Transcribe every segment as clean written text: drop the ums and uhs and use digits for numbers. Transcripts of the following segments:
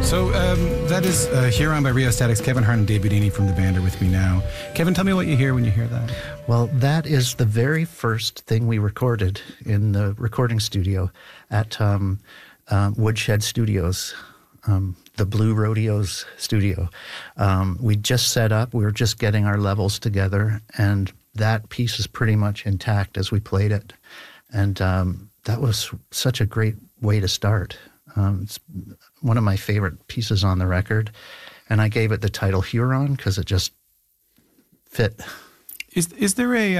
So that is Huron by Rheostatics. Kevin Hart and Dave Budini from the band are with me now. Kevin, tell me what you hear when you hear that. Well, that is the very first thing we recorded in the recording studio at Woodshed Studios, the Blue Rodeos studio. We just set up. We were just getting our levels together, and that piece is pretty much intact as we played it. And that was such a great way to start. It's one of my favorite pieces on the record, and I gave it the title Huron because it just fit. Is there a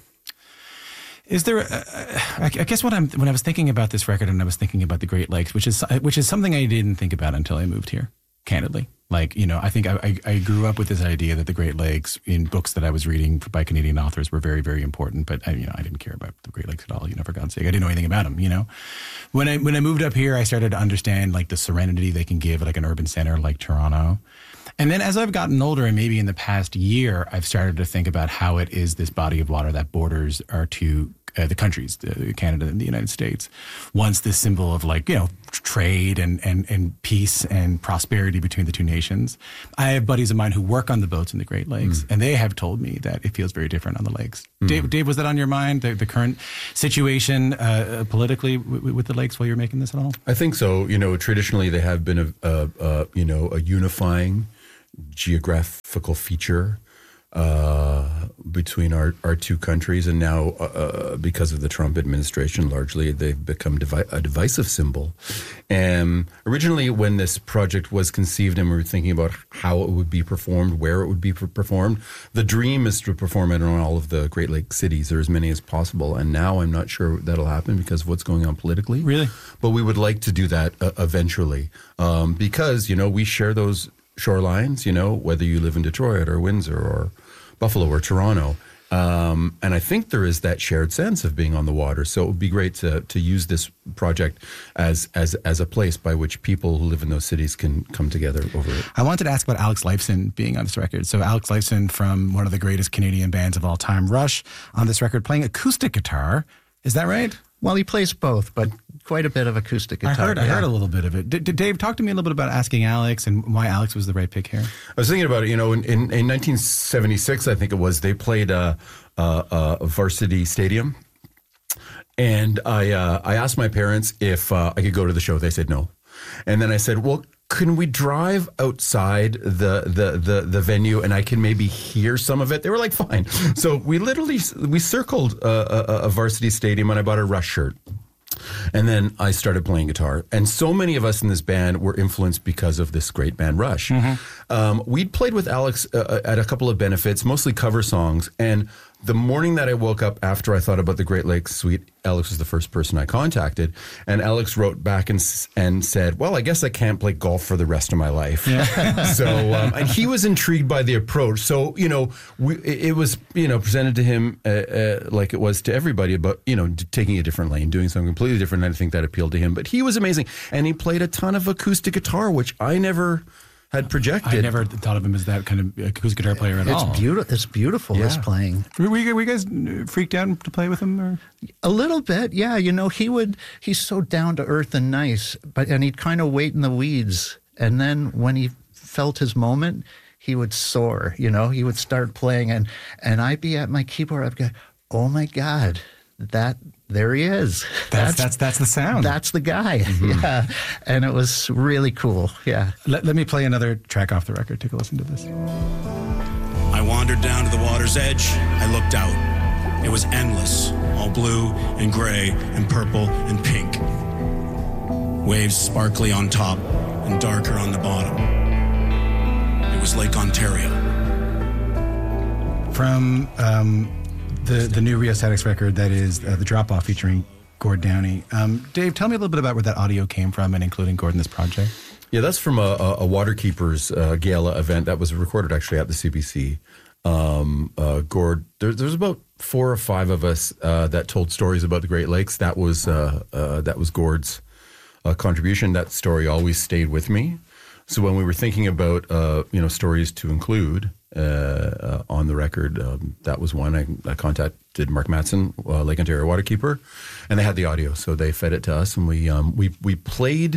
I guess when I was thinking about this record and I was thinking about the Great Lakes, which is something I didn't think about until I moved here, candidly. Like, I think I grew up with this idea that the Great Lakes in books that I was reading by Canadian authors were very, very important. But I didn't care about the Great Lakes at all. For God's sake, I didn't know anything about them. When I moved up here, I started to understand like the serenity they can give like an urban center like Toronto. And then as I've gotten older, and maybe in the past year, I've started to think about how it is this body of water that borders our two the countries, Canada and the United States, once this symbol of trade and peace and prosperity between the two nations. I have buddies of mine who work on the boats in the Great Lakes, and they have told me that it feels very different on the lakes. Dave, was that on your mind, the current situation politically with the lakes while you're making this at all? I think so. Traditionally they have been a unifying geographical feature between our two countries, and now because of the Trump administration, largely they've become a divisive symbol. And originally, when this project was conceived and we were thinking about how it would be performed, where it would be performed, the dream is to perform it in all of the Great Lakes cities, or as many as possible. And now I'm not sure that'll happen because of what's going on politically. Really? But we would like to do that eventually because, we share those shorelines, whether you live in Detroit or Windsor or Buffalo or Toronto. And I think there is that shared sense of being on the water. So it would be great to use this project as a place by which people who live in those cities can come together over it. I wanted to ask about Alex Lifeson being on this record. So Alex Lifeson from one of the greatest Canadian bands of all time, Rush, on this record playing acoustic guitar. Is that right? Well, he plays both, but quite a bit of acoustic guitar. I heard a little bit of it. Dave, talk to me a little bit about asking Alex and why Alex was the right pick here. I was thinking about it. In 1976, I think it was, they played a Varsity Stadium, and I asked my parents if I could go to the show. They said no, and then I said, well, can we drive outside the venue and I can maybe hear some of it? They were like, fine. So we circled a Varsity Stadium, and I bought a Rush shirt. And then I started playing guitar. And so many of us in this band were influenced because of this great band, Rush. We'd played with Alex at a couple of benefits, mostly cover songs. And the morning that I woke up after I thought about the Great Lakes Suite, Alex was the first person I contacted. And Alex wrote back and said, well, I guess I can't play golf for the rest of my life. Yeah. So, and he was intrigued by the approach. So, it was, presented to him like it was to everybody about, taking a different lane, doing something completely different. And I think that appealed to him. But he was amazing. And he played a ton of acoustic guitar, which I never had projected. I never thought of him as that kind of acoustic guitar player at all. It's beautiful, his playing. Were you guys freaked out to play with him? Or? A little bit, yeah. He's so down to earth and nice, and he'd kind of wait in the weeds. And then when he felt his moment, he would soar, he would start playing. And I'd be at my keyboard, I'd go, oh my God, there he is. That's the sound. That's the guy. Yeah. And it was really cool. Yeah. Let me play another track off the record. Take a listen to this. I wandered down to the water's edge. I looked out. It was endless, all blue and gray and purple and pink. Waves sparkly on top and darker on the bottom. It was Lake Ontario. From the new Rheostatics record, that is The Drop Off featuring Gord Downie. Dave, tell me a little bit about where that audio came from and including Gord in this project. Yeah, that's from a Waterkeepers gala event that was recorded actually at the CBC. Gord, there's about 4 or 5 of us that told stories about the Great Lakes. That was Gord's contribution. That story always stayed with me. So when we were thinking about stories to include on the record, that was one. I contacted Mark Matson, Lake Ontario Waterkeeper, and they had the audio, so they fed it to us, and we played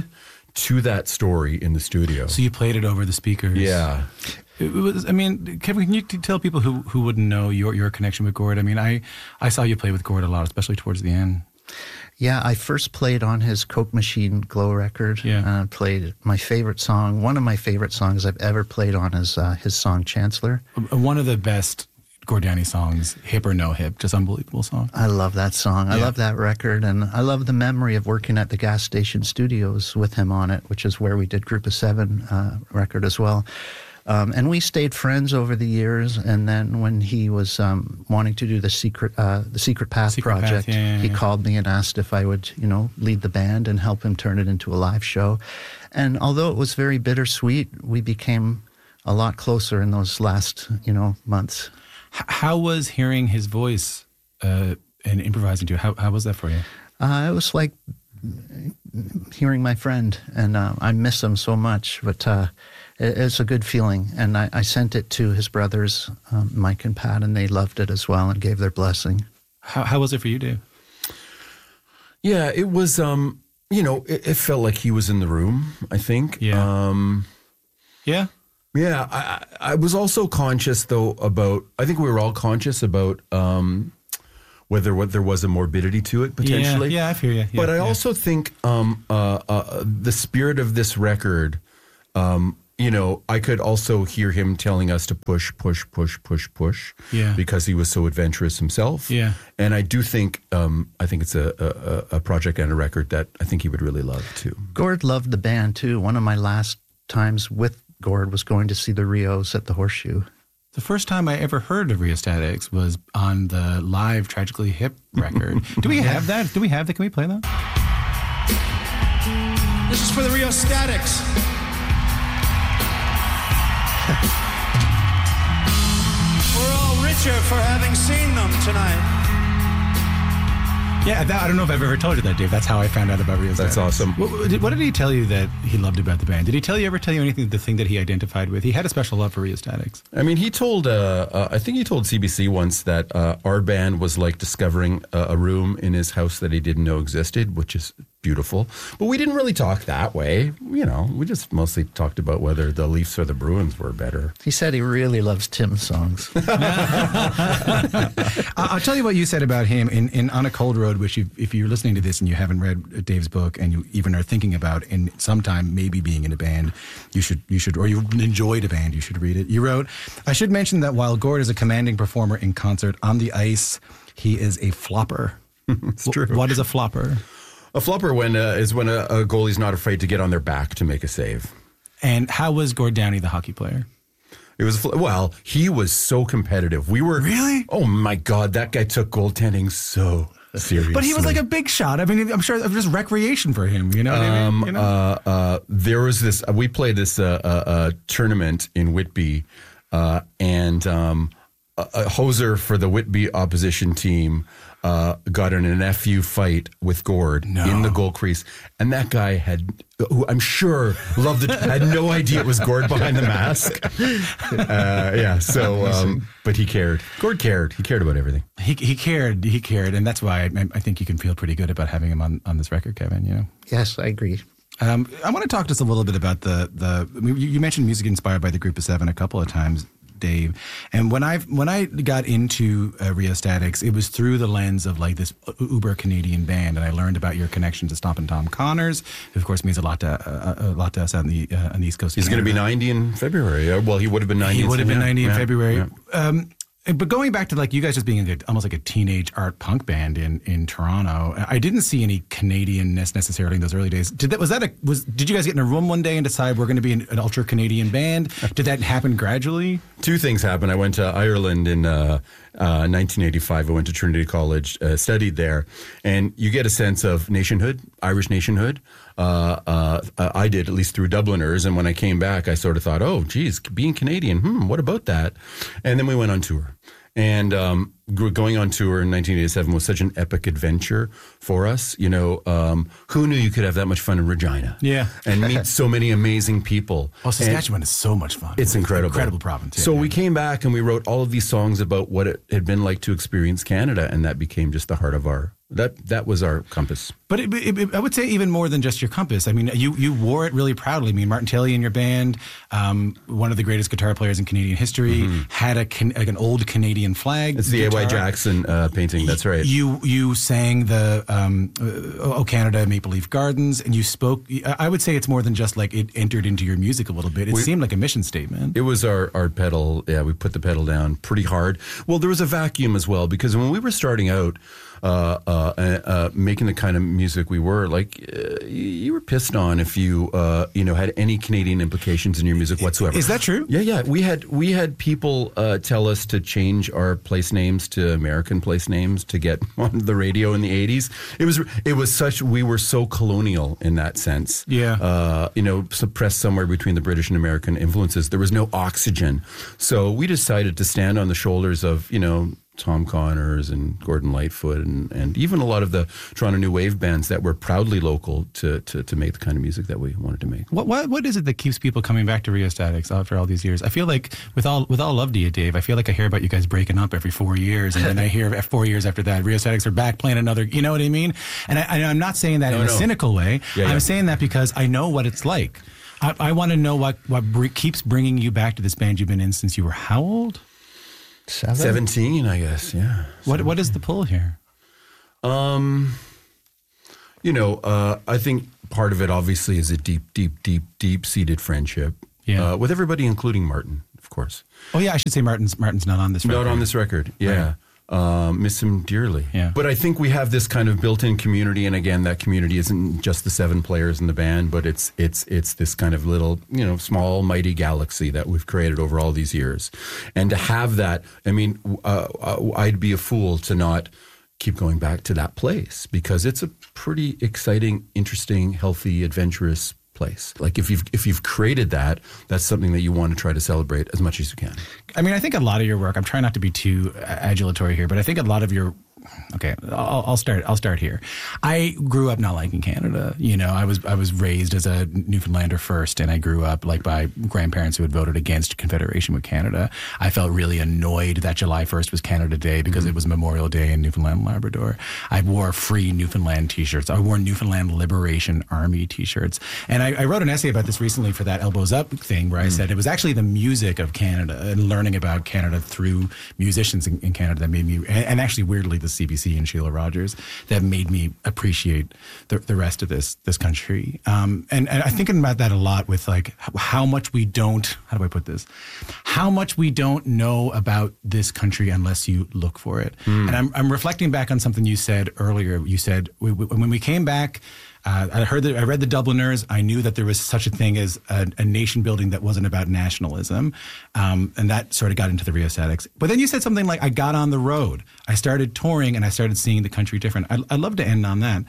to that story in the studio. So you played it over the speakers. Yeah. It was, I mean, Kevin, can you tell people who wouldn't know your connection with Gord? I mean, I saw you play with Gord a lot, especially towards the end. Yeah, I first played on his Coke Machine Glow record. Yeah. Played my favorite song. One of my favorite songs I've ever played on is his song Chancellor. One of the best Gord Downie songs, hip or no hip, just unbelievable song. I love that song. I love that record, and I love the memory of working at the Gas Station Studios with him on it, which is where we did Group of Seven record as well. And we stayed friends over the years. And then when he was wanting to do the Secret Path project, he called me and asked if I would, lead the band and help him turn it into a live show. And although it was very bittersweet, we became a lot closer in those last, months. How was hearing his voice and improvising to you? How was that for you? It was like hearing my friend, and I miss him so much, but it's a good feeling. And I sent it to his brothers, Mike and Pat, and they loved it as well and gave their blessing. How was it for you, Dave? Yeah, it was, it felt like he was in the room, I think. Yeah. Yeah? Yeah, I was also conscious, though, I think we were all conscious about whether there was a morbidity to it, potentially. Yeah, I hear you. Yeah, but I also think the spirit of this record, I could also hear him telling us to push. Yeah. Because he was so adventurous himself. Yeah. And I do think, it's a project and a record that I think he would really love, too. Gord loved the band, too. One of my last times with Gord was going to see the Rios at the Horseshoe. The first time I ever heard of Rheostatics was on the live Tragically Hip record. Do we have that? Can we play that? This is for the Rheostatics. We're all richer for having seen them tonight. Yeah, I don't know if I've ever told you that, Dave. That's how I found out about Rheostatics. That's awesome. What did he tell you that he loved about the band? Did he ever tell you anything, the thing that he identified with? He had a special love for Rheostatics. I mean, he told, I think he told CBC once that our band was like discovering a room in his house that he didn't know existed, which is beautiful. But we didn't really talk that way. We just mostly talked about whether the Leafs or the Bruins were better. He said he really loves Tim's songs. I'll tell you what you said about him in On a Cold Road, which if you're listening to this and you haven't read Dave's book and you even are thinking about in sometime maybe being in a band, you should, or you enjoyed a band, you should read it. You wrote, I should mention that while Gord is a commanding performer in concert, on the ice, he is a flopper. It's true. What is a flopper? A flopper is when a goalie's not afraid to get on their back to make a save. And how was Gord Downie, the hockey player? It was, he was so competitive. Really? Oh my God, that guy took goaltending so seriously. But he was like a big shot. I mean, I'm sure it was just recreation for him, you know what I mean? There was this, we played this tournament in Whitby, and a hoser for the Whitby opposition team got in an FU fight with Gord in the goal crease. And that guy who I'm sure loved it, had no idea it was Gord behind the mask. But he cared. Gord cared. He cared about everything. He cared. And that's why I think you can feel pretty good about having him on this record, Kevin, Yes, I agree. I want to talk just a little bit about you mentioned music inspired by the Group of Seven a couple of times, Dave. And when I got into Rheostatics, it was through the lens of like this uber Canadian band, and I learned about your connection to Stompin' Tom Connors, who of course means a lot to us on the East Coast. He's going to be 90 in February. Well, he would have been 90. He would have been 90 in February. Yeah. But going back to like you guys just being almost like a teenage art punk band in Toronto, I didn't see any Canadianness necessarily in those early days. Did you guys get in a room one day and decide we're going to be an ultra Canadian band? Did that happen gradually? Two things happened. I went to Ireland in 1985. I went to Trinity College, studied there, and you get a sense of nationhood, Irish nationhood. I did, at least through Dubliners, and when I came back, I sort of thought, oh, geez, being Canadian, what about that? And then we went on tour. And going on tour in 1987 was such an epic adventure for us. Who knew you could have that much fun in Regina? Yeah. And meet so many amazing people. Oh, Saskatchewan is so much fun. It's incredible. Incredible province. Yeah, so we came back and we wrote all of these songs about what it had been like to experience Canada, and that became just the heart of our that was our compass. But I would say even more than just your compass. I mean, you wore it really proudly. I mean, Martin Tilley in your band, one of the greatest guitar players in Canadian history, had an old Canadian flag. It's the A.Y. Jackson painting. That's right. You sang the "O Canada" Maple Leaf Gardens, and you spoke. I would say it's more than just like it entered into your music a little bit. It seemed like a mission statement. It was our pedal. Yeah, we put the pedal down pretty hard. Well, there was a vacuum as well, because when we were starting out, making the kind of music we were, like, you were pissed on if you had any Canadian implications in your music whatsoever. Is that true? Yeah. We had people tell us to change our place names to American place names to get on the radio in the 80s. It was such, we were so colonial in that sense. Yeah. Suppressed somewhere between the British and American influences. There was no oxygen. So we decided to stand on the shoulders of, Tom Connors and Gordon Lightfoot and even a lot of the Toronto New Wave bands that were proudly local to make the kind of music that we wanted to make. What is it that keeps people coming back to Rheostatics after all these years? I feel like with all love to you, Dave, I feel like I hear about you guys breaking up every 4 years, and then I hear 4 years after that, Rheostatics are back playing another. You know what I mean? And I'm not saying that in a cynical way. Yeah. I'm saying that because I know what it's like. I want to know what keeps bringing you back to this band you've been in since you were how old? 17, I guess. Yeah. What is the pull here? I think part of it obviously is a deep-seated friendship. Yeah. With everybody, including Martin, of course. Oh yeah, I should say Martin's not on this record. Not on this record. Yeah. Right. Miss him dearly. Yeah. But I think we have this kind of built-in community, and again, that community isn't just the 7 players in the band, but it's this kind of little, small, mighty galaxy that we've created over all these years. And to have that, I mean, I'd be a fool to not keep going back to that place, because it's a pretty exciting, interesting, healthy, adventurous place. Like if you've created that, that's something that you want to try to celebrate as much as you can. I mean, I think a lot of your work, I'm trying not to be too adulatory here, but I think a lot of your, okay, I'll start here. I grew up not liking Canada. I was raised as a Newfoundlander first, and I grew up like by grandparents who had voted against Confederation with Canada. I felt really annoyed that July 1st was Canada Day because it was Memorial Day in Newfoundland and Labrador. I wore free Newfoundland t-shirts. I wore Newfoundland Liberation Army t-shirts. And I wrote an essay about this recently for that Elbows Up thing, where I said it was actually the music of Canada and learning about Canada through musicians in Canada that made me, and actually weirdly the CBC and Sheila Rogers, that made me appreciate the rest of this country. And I'm thinking about that a lot with like how much we don't know about this country unless you look for it. And I'm reflecting back on something you said earlier. You said when we came back, I read the Dubliners. I knew that there was such a thing as a nation building that wasn't about nationalism, and that sort of got into the Rheostatics. But then you said something like, "I got on the road. I started touring, and I started seeing the country different." I'd love to end on that.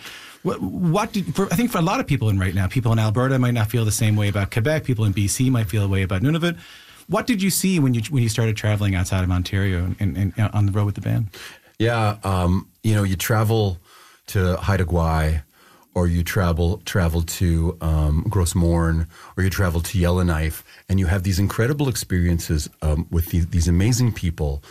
I think for a lot of people right now, people in Alberta might not feel the same way about Quebec. People in BC might feel the way about Nunavut. What did you see when you started traveling outside of Ontario and on the road with the band? Yeah, you travel to Haida Gwaii, or you travel to Gros Morne, or you travel to Yellowknife, and you have these incredible experiences with these amazing people,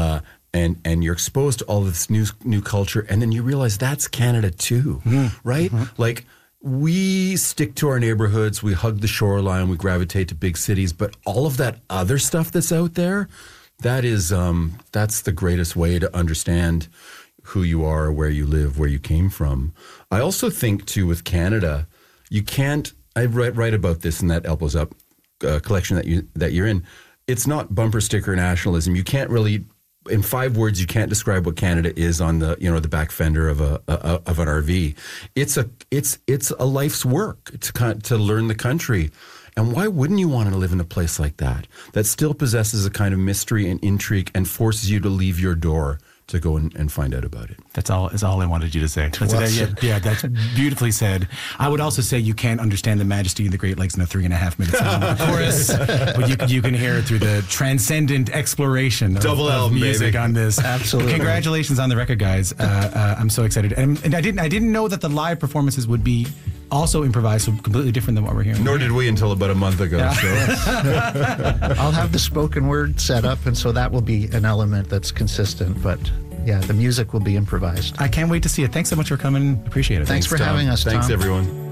and you're exposed to all this new culture, and then you realize that's Canada too, right? Like, we stick to our neighborhoods, we hug the shoreline, we gravitate to big cities, but all of that other stuff that's out there, that's the greatest way to understand who you are, where you live, where you came from. I also think too with Canada, you can't. I write about this in that Elbows Up collection that you're in. It's not bumper sticker nationalism. You can't really, in 5 words, you can't describe what Canada is on the the back fender of an RV. It's a life's work to learn the country. And why wouldn't you want to live in a place like that still possesses a kind of mystery and intrigue and forces you to leave your door to go and find out about it? That's all I wanted you to say. That's beautifully said. I would also say you can't understand the majesty of the Great Lakes in a 3.5 minute song chorus, but you can hear it through the transcendent exploration of music baby. On this. Absolutely. Congratulations on the record, guys. I'm so excited. And I didn't know that the live performances would be also improvised, so completely different than what we're hearing. Nor did we until about a month ago. Yeah. So. I'll have the spoken word set up, and so that will be an element that's consistent, but Yeah, the music will be improvised. I can't wait to see it. Thanks so much for coming. Appreciate it. Thanks for Tom. having us, Tom. Thanks, everyone.